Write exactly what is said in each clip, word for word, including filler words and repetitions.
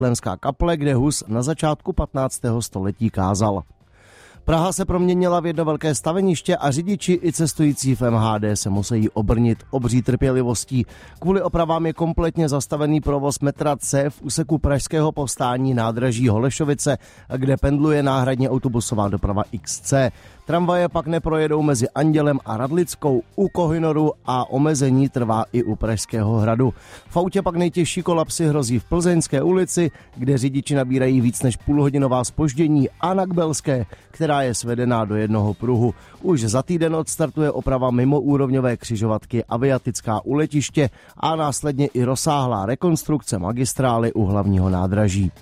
Lenská kaple, kde Hus na začátku patnáctého století kázal. Praha se proměnila v jedno velké staveniště a řidiči i cestující v M H D se musí obrnit obří trpělivostí. Kvůli opravám je kompletně zastavený provoz metra C v úseku Pražského povstání nádraží Holešovice, kde pendluje náhradně autobusová doprava X C. Tramvaje pak neprojedou mezi Andělem a Radlickou, u Kohynoru a omezení trvá i u Pražského hradu. V autě pak nejtěžší kolapsy hrozí v Plzeňské ulici, kde řidiči nabírají víc než půlhodinová zpoždění, a na Kbelské, která je svedená do jednoho pruhu. Už za týden odstartuje oprava mimoúrovňové křižovatky Aviatická u letiště a následně i rozsáhlá rekonstrukce magistrály u hlavního nádraží.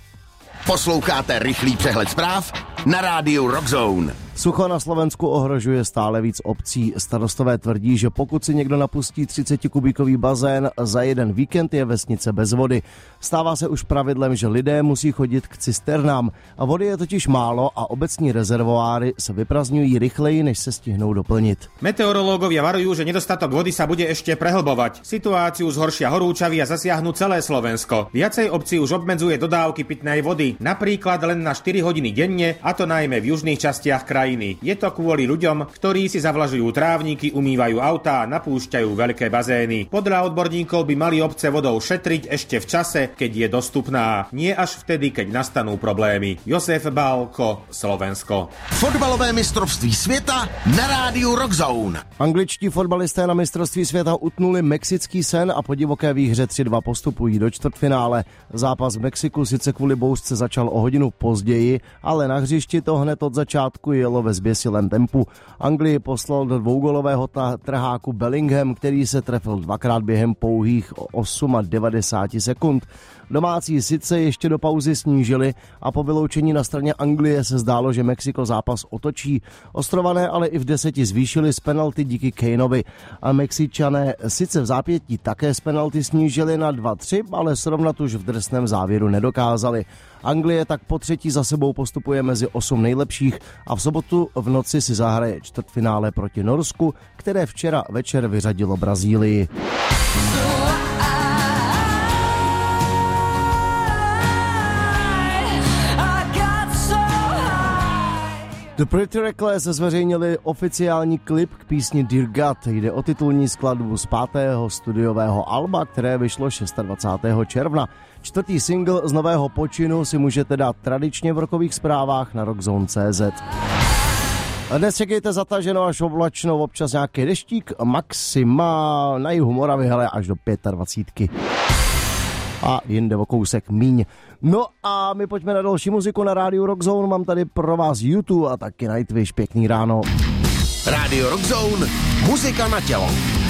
Posloucháte rychlý přehled zpráv na rádiu Rockzone. Sucho na Slovensku ohrožuje stále víc obcí. Starostové tvrdí, že pokud si někdo napustí třicetikubíkový bazén, za jeden víkend je vesnice bez vody. Stává se už pravidlem, že lidé musí chodit k cisternám. A vody je totiž málo a obecní rezervoáry se vyprazňují rychleji, než se stihnou doplnit. Meteorológovia varujú, že nedostatok vody sa bude ešte prehlbovať. Situáciu zhoršia horúčavy a zasiahnu celé Slovensko. Viacej obcí už obmedzuje dodávky pitnej vody, napríklad len na štyri hodiny denne, a to najmä v južných častiach krajiny. Je to kvôli ľuďom, ktorí si zavlažujú trávniky, umývajú autá a napúšťajú veľké bazény. Podľa odborníkov by mali obce vodou šetriť ešte v čase, keď je dostupná. Nie až vtedy, keď nastanú problémy. Josef Bálko, Slovensko. Fotbalové mistrovství světa na rádiu Rockzone. Angličtí fotbalisté na mistrovství světa utnuli mexický sen a po divoké výhře tři dva postupují do čtvrtfinále. Zápas v Mexiku sice kvůli bouřce začal o hodinu později, ale na hřišti to hned od začátku jelo ve zběsilém tempu. Anglii poslal do dvougolového trháku Bellingham, který se trefil dvakrát během pouhých devadesát osm sekund. Domácí sice ještě do pauzy snížili a po vyloučení na straně Anglie se zdálo, že Mexiko zápas otočí. Ostrované ale i v deseti zvýšili z penalty díky Kaneovi a Mexičané sice v zápětí také z penalty snížili na dva tři, ale srovnat už v drsném závěru nedokázali. Anglie tak po třetí za sebou postupuje mezi osm nejlepších a v sobotu v noci si zahraje čtvrtfinále proti Norsku, které včera večer vyřadilo Brazílii. The Pretty Reckless zveřejnili oficiální klip k písni Dear God. Jde o titulní skladbu z pátého studiového alba, které vyšlo dvacátého šestého června. Čtvrtý single z nového počinu si můžete dát tradičně v rockových zprávách na rockzone tečka cé zet. A dnes čekejte zataženo až oblačno, občas nějaký deštík, maxima na jihu Moravy, hele, až do dvacítky pět. A jinde o kousek míň. No a my pojďme na další muziku na rádiu Rockzone. Mám tady pro vás YouTube a taky Nightwish. Pěkný ráno. Rádio Rockzone, muzika na tělo.